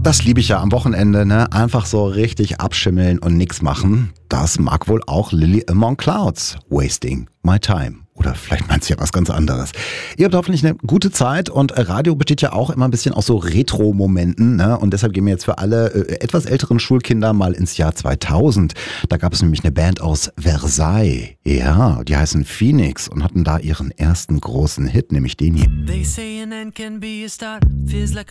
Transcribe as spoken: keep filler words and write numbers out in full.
Das liebe ich ja am Wochenende, ne? Einfach so richtig abschimmeln und nix machen. Das mag wohl auch Lily Among Clouds. Wasting my time. Oder vielleicht meint sie ja was ganz anderes. Ihr habt hoffentlich eine gute Zeit und Radio besteht ja auch immer ein bisschen aus so Retro-Momenten, ne? Und deshalb gehen wir jetzt für alle äh, etwas älteren Schulkinder mal ins Jahr zweitausend. Da gab es nämlich eine Band aus Versailles. Ja, die heißen Phoenix und hatten da ihren ersten großen Hit, nämlich den hier. They say an end can be a start, feels like